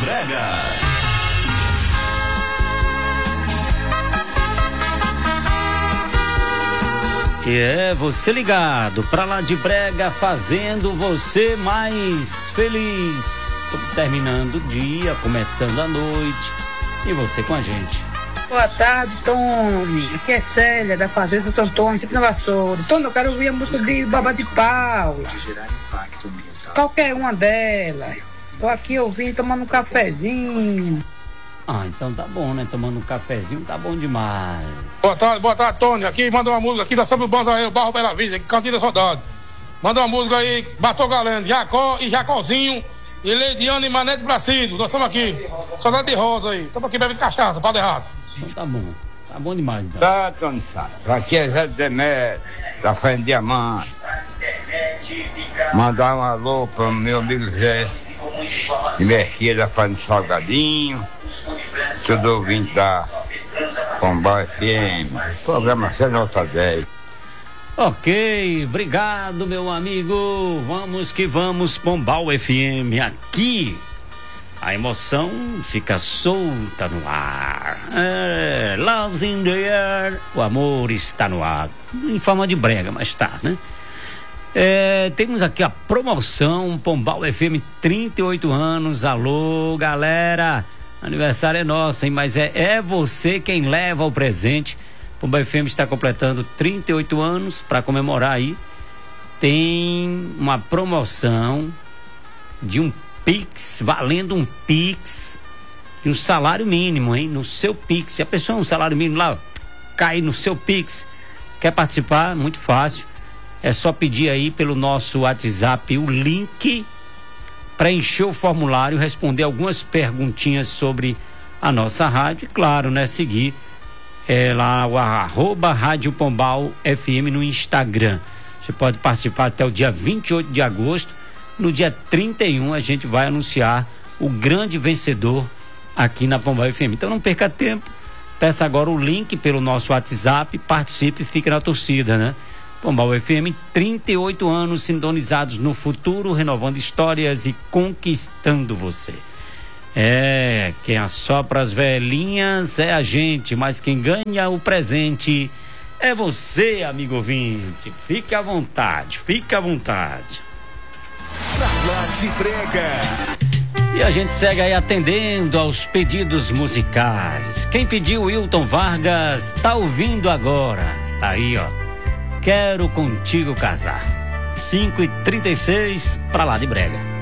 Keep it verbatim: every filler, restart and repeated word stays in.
Brega. E é você ligado pra lá de Brega, fazendo você mais feliz. Terminando o dia, começando a noite, e você com a gente. Boa tarde, Tony. Aqui é Célia, da Fazenda do Antônio, sempre na Vassoura. Tony, eu quero ouvir a música de Babá de Pau. Qualquer uma delas. Tô aqui ouvindo, tomando um cafezinho. Ah, então tá bom, né? Tomando um cafezinho tá bom demais. Boa tarde, boa tarde, Tony. Aqui manda uma música aqui da Samba do Banzaeiro, Barro Bela Vista, Cantinho da Saudade. Manda uma música aí, Batou Galeno, Jacó e Jacozinho, e Leidiano e Mané de Bracido. Nós estamos aqui, Saudade de Rosa aí. Estamos aqui bebendo cachaça, pode errado. Então tá bom, tá bom demais. Então. Tá, Tony Sá. Aqui é Zé Demetrio, da Fé de Diamante. Mandar um alô pro meu amigo Zé de Merquia da Fé de Salgadinho. Tudo ouvinte da Pombal F M. Programa cem nota dez. Ok, obrigado, meu amigo. Vamos que vamos, Pombal F M. Aqui a emoção fica solta no ar. É, Love's in the air. O amor está no ar. Em forma de brega, mas tá, né? É, temos aqui a promoção Pombal F M, trinta e oito anos. Alô, galera. Aniversário é nosso, hein? Mas é, é você quem leva o presente. Pombal F M está completando trinta e oito anos. Para comemorar aí, tem uma promoção de um Pix, valendo um Pix e um salário mínimo, hein? No seu Pix. Se a pessoa um salário mínimo lá cai no seu Pix, quer participar? Muito fácil. É só pedir aí pelo nosso WhatsApp o link, preencher o formulário, responder algumas perguntinhas sobre a nossa rádio e, claro, né, seguir é, lá o arroba Rádio Pombal F M no Instagram. Você pode participar até o dia vinte e oito de agosto. No dia trinta e um a gente vai anunciar o grande vencedor aqui na Pombal F M. Então não perca tempo, peça agora o link pelo nosso WhatsApp, participe e fique na torcida, né? Pombal F M, trinta e oito anos sintonizados no futuro, renovando histórias e conquistando você. É, quem assopra as velhinhas é a gente, mas quem ganha o presente é você, amigo ouvinte. Fique à vontade, fique à vontade. Pra lá de Brega. E a gente segue aí atendendo aos pedidos musicais. Quem pediu Wilton Vargas, tá ouvindo agora. Tá aí, ó. Quero contigo casar. cinco e trinta e seis, pra lá de Brega.